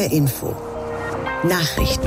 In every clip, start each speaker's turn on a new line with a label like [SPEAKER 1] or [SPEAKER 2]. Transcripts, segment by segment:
[SPEAKER 1] HR Info. Nachrichten.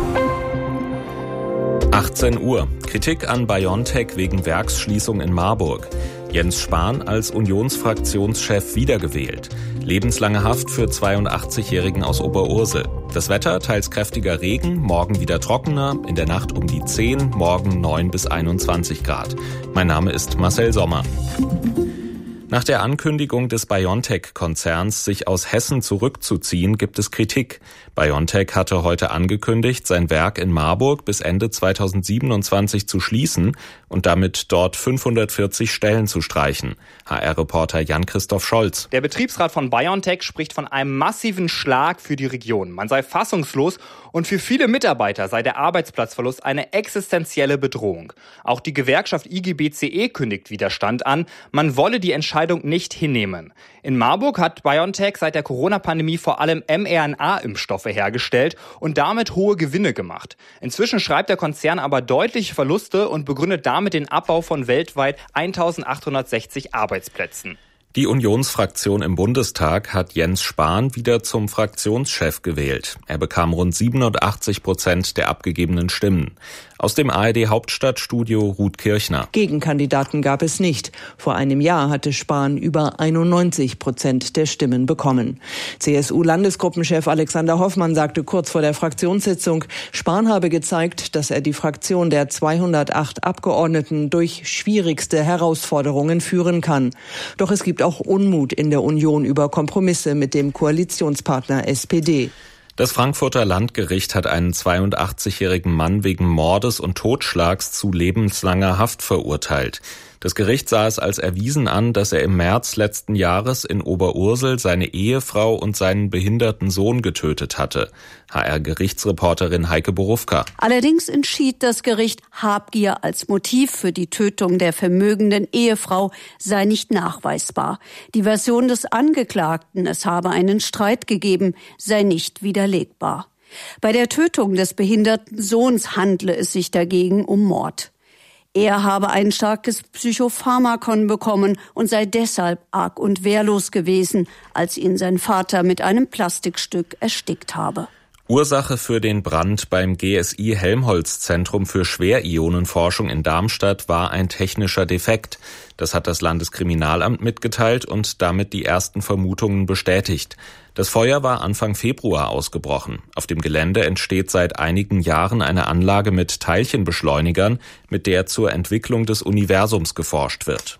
[SPEAKER 2] 18 Uhr. Kritik an BioNTech wegen Werksschließung in Marburg. Jens Spahn als Unionsfraktionschef wiedergewählt. Lebenslange Haft für 82-Jährigen aus Oberursel. Das Wetter, teils kräftiger Regen, morgen wieder trockener, in der Nacht um die 10, morgen 9 bis 21 Grad. Mein Name ist Marcel Sommer. Nach der Ankündigung des BioNTech-Konzerns, sich aus Hessen zurückzuziehen, gibt es Kritik. BioNTech hatte heute angekündigt, sein Werk in Marburg bis Ende 2027 zu schließen und damit dort 540 Stellen zu streichen. HR-Reporter Jan-Christoph Scholz.
[SPEAKER 3] Der Betriebsrat von BioNTech spricht von einem massiven Schlag für die Region. Man sei fassungslos und für viele Mitarbeiter sei der Arbeitsplatzverlust eine existenzielle Bedrohung. Auch die Gewerkschaft IG-BCE kündigt Widerstand an. Man wolle die Entscheidung nicht hinnehmen. In Marburg hat BioNTech seit der Corona-Pandemie vor allem mRNA-Impfstoffe hergestellt und damit hohe Gewinne gemacht. Inzwischen schreibt der Konzern aber deutliche Verluste und begründet damit den Abbau von weltweit 1860 Arbeitsplätzen.
[SPEAKER 2] Die Unionsfraktion im Bundestag hat Jens Spahn wieder zum Fraktionschef gewählt. Er bekam rund 87% der abgegebenen Stimmen. Aus dem ARD-Hauptstadtstudio Ruth Kirchner.
[SPEAKER 4] Gegenkandidaten gab es nicht. Vor einem Jahr hatte Spahn über 91% der Stimmen bekommen. CSU-Landesgruppenchef Alexander Hoffmann sagte kurz vor der Fraktionssitzung, Spahn habe gezeigt, dass er die Fraktion der 208 Abgeordneten durch schwierigste Herausforderungen führen kann. Doch es gibt auch Unmut in der Union über Kompromisse mit dem Koalitionspartner SPD.
[SPEAKER 2] Das Frankfurter Landgericht hat einen 82-jährigen Mann wegen Mordes und Totschlags zu lebenslanger Haft verurteilt. Das Gericht sah es als erwiesen an, dass er im März letzten Jahres in Oberursel seine Ehefrau und seinen behinderten Sohn getötet hatte. HR-Gerichtsreporterin Heike Borufka.
[SPEAKER 5] Allerdings entschied das Gericht, Habgier als Motiv für die Tötung der vermögenden Ehefrau sei nicht nachweisbar. Die Version des Angeklagten, es habe einen Streit gegeben, sei nicht widerlegbar. Bei der Tötung des behinderten Sohns handle es sich dagegen um Mord. Er habe ein starkes Psychopharmakon bekommen und sei deshalb arg und wehrlos gewesen, als ihn sein Vater mit einem Plastikstück erstickt habe.
[SPEAKER 2] Ursache für den Brand beim GSI Helmholtz-Zentrum für Schwerionenforschung in Darmstadt war ein technischer Defekt. Das hat das Landeskriminalamt mitgeteilt und damit die ersten Vermutungen bestätigt. Das Feuer war Anfang Februar ausgebrochen. Auf dem Gelände entsteht seit einigen Jahren eine Anlage mit Teilchenbeschleunigern, mit der zur Entwicklung des Universums geforscht wird.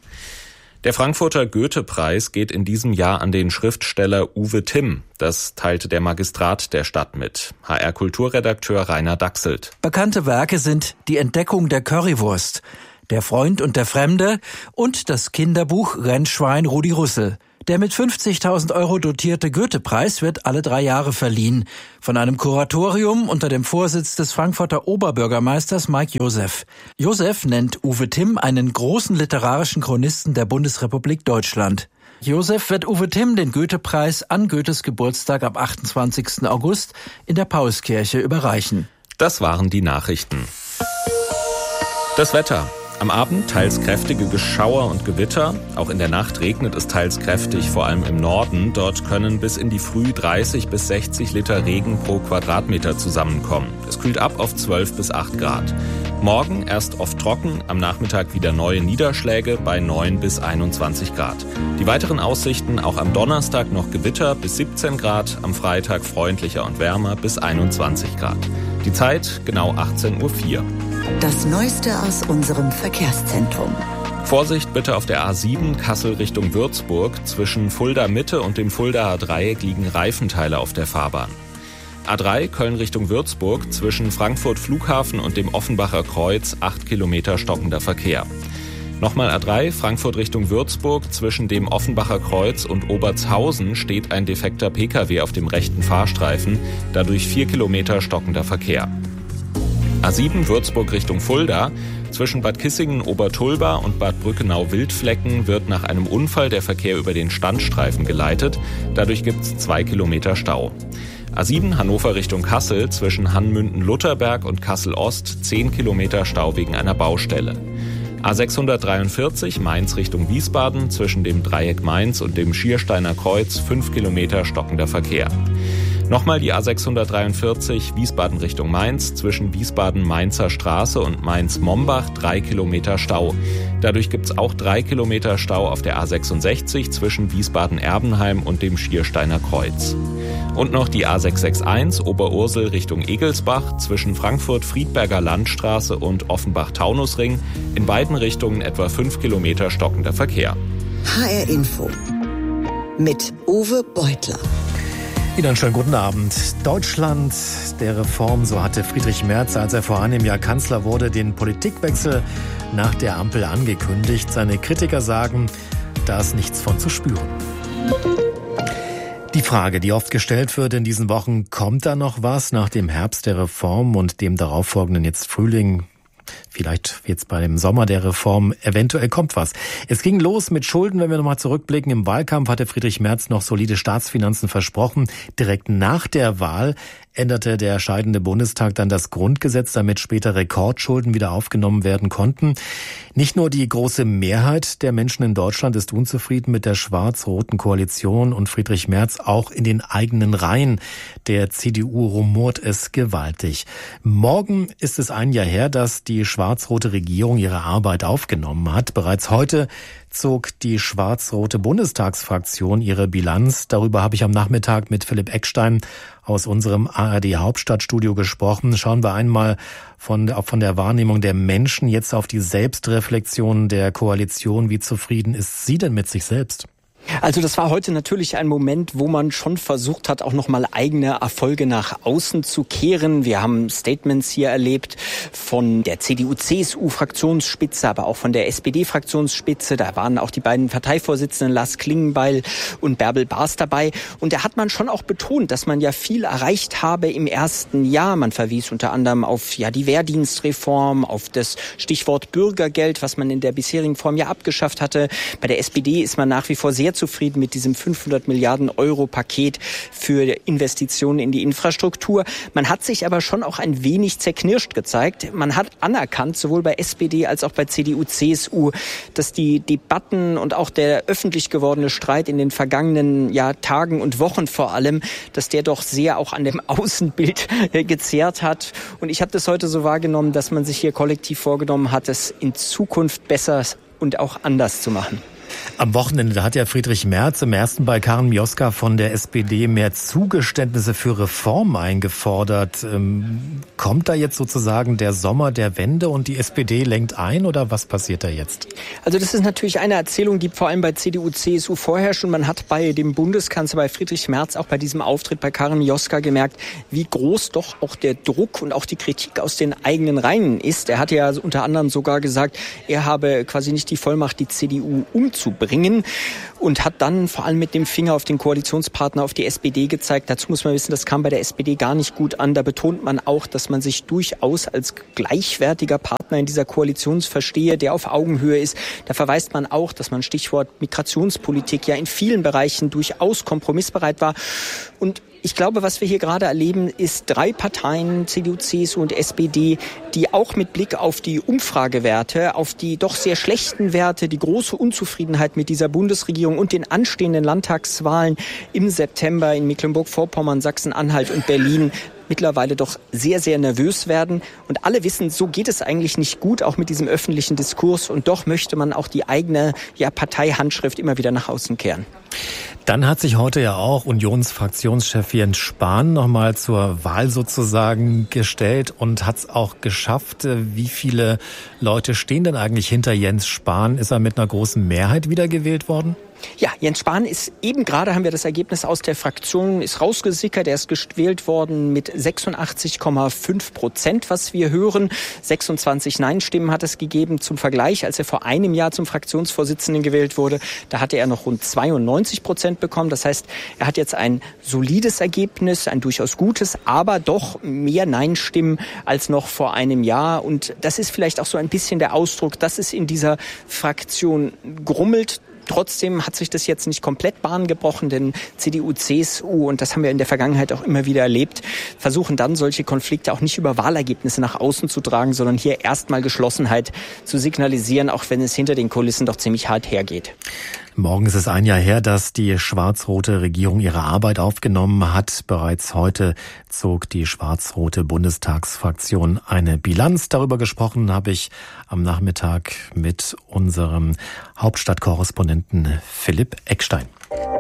[SPEAKER 2] Der Frankfurter Goethe-Preis geht in diesem Jahr an den Schriftsteller Uwe Timm. Das teilte der Magistrat der Stadt mit. HR-Kulturredakteur Rainer Dachselt.
[SPEAKER 6] Bekannte Werke sind Die Entdeckung der Currywurst, Der Freund und der Fremde und das Kinderbuch Rennschwein Rudi Rüssel. Der mit 50.000 € dotierte Goethe-Preis wird alle 3 Jahre verliehen. Von einem Kuratorium unter dem Vorsitz des Frankfurter Oberbürgermeisters Mike Joseph. Joseph nennt Uwe Timm einen großen literarischen Chronisten der Bundesrepublik Deutschland. Joseph wird Uwe Timm den Goethe-Preis an Goethes Geburtstag am 28. August in der Paulskirche überreichen.
[SPEAKER 2] Das waren die Nachrichten. Das Wetter. Am Abend teils kräftige Geschauer und Gewitter. Auch in der Nacht regnet es teils kräftig, vor allem im Norden. Dort können bis in die Früh 30 bis 60 Liter Regen pro Quadratmeter zusammenkommen. Es kühlt ab auf 12 bis 8 Grad. Morgen erst oft trocken, am Nachmittag wieder neue Niederschläge bei 9 bis 21 Grad. Die weiteren Aussichten, auch am Donnerstag noch Gewitter bis 17 Grad, am Freitag freundlicher und wärmer bis 21 Grad. Die Zeit genau 18:04 Uhr.
[SPEAKER 1] Das Neueste aus unserem Verkehrszentrum.
[SPEAKER 2] Vorsicht bitte auf der A7 Kassel Richtung Würzburg. Zwischen Fulda Mitte und dem Fuldaer Dreieck liegen Reifenteile auf der Fahrbahn. A3 Köln Richtung Würzburg. Zwischen Frankfurt Flughafen und dem Offenbacher Kreuz 8 Kilometer stockender Verkehr. Nochmal A3 Frankfurt Richtung Würzburg. Zwischen dem Offenbacher Kreuz und Obertshausen steht ein defekter Pkw auf dem rechten Fahrstreifen. Dadurch 4 Kilometer stockender Verkehr. A7 Würzburg Richtung Fulda. Zwischen Bad Kissingen Obertulba und Bad Brückenau-Wildflecken wird nach einem Unfall der Verkehr über den Standstreifen geleitet. Dadurch gibt es 2 Kilometer Stau. A7 Hannover Richtung Kassel. Zwischen Hannmünden-Lutherberg und Kassel-Ost 10 Kilometer Stau wegen einer Baustelle. A643 Mainz Richtung Wiesbaden. Zwischen dem Dreieck Mainz und dem Schiersteiner Kreuz 5 Kilometer stockender Verkehr. Nochmal die A643 Wiesbaden Richtung Mainz, zwischen Wiesbaden-Mainzer Straße und Mainz-Mombach 3 Kilometer Stau. Dadurch gibt's auch 3 Kilometer Stau auf der A66 zwischen Wiesbaden-Erbenheim und dem Schiersteiner Kreuz. Und noch die A661 Oberursel Richtung Egelsbach zwischen Frankfurt-Friedberger Landstraße und Offenbach-Taunusring. In beiden Richtungen etwa 5 Kilometer stockender Verkehr.
[SPEAKER 1] HR Info mit Uwe Beutler.
[SPEAKER 7] Wieder einen schönen guten Abend. Deutschland der Reform, so hatte Friedrich Merz, als er vor einem Jahr Kanzler wurde, den Politikwechsel nach der Ampel angekündigt. Seine Kritiker sagen, da ist nichts von zu spüren. Die Frage, die oft gestellt wird in diesen Wochen, kommt da noch was nach dem Herbst der Reform und dem darauffolgenden jetzt Frühling? Vielleicht jetzt bei dem Sommer der Reform, eventuell kommt was. Es ging los mit Schulden, wenn wir nochmal zurückblicken. Im Wahlkampf hatte Friedrich Merz noch solide Staatsfinanzen versprochen. Direkt nach der Wahl änderte der scheidende Bundestag dann das Grundgesetz, damit später Rekordschulden wieder aufgenommen werden konnten. Nicht nur die große Mehrheit der Menschen in Deutschland ist unzufrieden mit der schwarz-roten Koalition und Friedrich Merz, auch in den eigenen Reihen der CDU rumort es gewaltig. Morgen ist es ein Jahr her, dass die schwarz-rote Regierung ihre Arbeit aufgenommen hat. Bereits heute zog die schwarz-rote Bundestagsfraktion ihre Bilanz. Darüber habe ich am Nachmittag mit Philipp Eckstein aus unserem ARD Hauptstadtstudio gesprochen. Schauen wir einmal von der Wahrnehmung der Menschen jetzt auf die Selbstreflexion der Koalition. Wie zufrieden ist sie denn mit sich selbst?
[SPEAKER 8] Also das war heute natürlich ein Moment, wo man schon versucht hat, auch nochmal eigene Erfolge nach außen zu kehren. Wir haben Statements hier erlebt von der CDU-CSU-Fraktionsspitze, aber auch von der SPD-Fraktionsspitze. Da waren auch die beiden Parteivorsitzenden Lars Klingbeil und Bärbel Baas dabei. Und da hat man schon auch betont, dass man ja viel erreicht habe im ersten Jahr. Man verwies unter anderem auf die Wehrdienstreform, auf das Stichwort Bürgergeld, was man in der bisherigen Form ja abgeschafft hatte. Bei der SPD ist man nach wie vor sehr zufrieden mit diesem 500 Milliarden Euro Paket für Investitionen in die Infrastruktur. Man hat sich aber schon auch ein wenig zerknirscht gezeigt. Man hat anerkannt, sowohl bei SPD als auch bei CDU, CSU, dass die Debatten und auch der öffentlich gewordene Streit in den vergangenen Tagen und Wochen vor allem, dass der doch sehr auch an dem Außenbild gezerrt hat. Und ich habe das heute so wahrgenommen, dass man sich hier kollektiv vorgenommen hat, es in Zukunft besser und auch anders zu machen.
[SPEAKER 7] Am Wochenende hat ja Friedrich Merz im ersten bei Karin Mioska von der SPD mehr Zugeständnisse für Reform eingefordert. Kommt da jetzt sozusagen der Sommer der Wende und die SPD lenkt ein oder was passiert da jetzt?
[SPEAKER 8] Also das ist natürlich eine Erzählung, die vor allem bei CDU, CSU vorherrscht und man hat bei dem Bundeskanzler, bei Friedrich Merz, auch bei diesem Auftritt bei Karin Mioska gemerkt, wie groß doch auch der Druck und auch die Kritik aus den eigenen Reihen ist. Er hat ja unter anderem sogar gesagt, er habe quasi nicht die Vollmacht, die CDU umzubringen und hat dann vor allem mit dem Finger auf den Koalitionspartner, auf die SPD gezeigt. Dazu muss man wissen, das kam bei der SPD gar nicht gut an. Da betont man auch, dass man sich durchaus als gleichwertiger Partner in dieser Koalition verstehe, der auf Augenhöhe ist. Da verweist man auch, dass man Stichwort Migrationspolitik ja in vielen Bereichen durchaus kompromissbereit war. Und ich glaube, was wir hier gerade erleben, ist 3 Parteien, CDU, CSU und SPD, die auch mit Blick auf die Umfragewerte, auf die doch sehr schlechten Werte, die große Unzufriedenheit mit dieser Bundesregierung und den anstehenden Landtagswahlen im September in Mecklenburg-Vorpommern, Sachsen-Anhalt und Berlin mittlerweile doch sehr, sehr nervös werden. Und alle wissen, so geht es eigentlich nicht gut, auch mit diesem öffentlichen Diskurs. Und doch möchte man auch die eigene Parteihandschrift immer wieder nach außen kehren.
[SPEAKER 7] Dann hat sich heute ja auch Unionsfraktionschef Jens Spahn nochmal zur Wahl sozusagen gestellt und hat es auch geschafft. Wie viele Leute stehen denn eigentlich hinter Jens Spahn? Ist er mit einer großen Mehrheit wiedergewählt worden?
[SPEAKER 8] Ja, Jens Spahn ist eben gerade, haben wir das Ergebnis aus der Fraktion, ist rausgesickert. Er ist gewählt worden mit 86,5%, was wir hören. 26 Nein-Stimmen hat es gegeben. Zum Vergleich, als er vor einem Jahr zum Fraktionsvorsitzenden gewählt wurde, da hatte er noch rund 92% bekommen. Das heißt, er hat jetzt ein solides Ergebnis, ein durchaus gutes, aber doch mehr Nein-Stimmen als noch vor einem Jahr. Und das ist vielleicht auch so ein bisschen der Ausdruck, dass es in dieser Fraktion grummelt. Trotzdem hat sich das jetzt nicht komplett Bahn gebrochen, denn CDU, CSU, und das haben wir in der Vergangenheit auch immer wieder erlebt, versuchen dann solche Konflikte auch nicht über Wahlergebnisse nach außen zu tragen, sondern hier erstmal Geschlossenheit zu signalisieren, auch wenn es hinter den Kulissen doch ziemlich hart hergeht.
[SPEAKER 7] Morgen ist es ein Jahr her, dass die schwarz-rote Regierung ihre Arbeit aufgenommen hat. Bereits heute zog die schwarz-rote Bundestagsfraktion eine Bilanz. Darüber gesprochen habe ich am Nachmittag mit unserem Hauptstadtkorrespondenten Philipp Eckstein.